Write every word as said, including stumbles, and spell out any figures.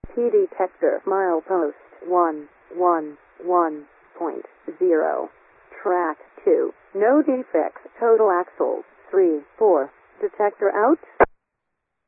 T detector milepost one one one point zero. Track two. No defects. Total axles three four. Detector out.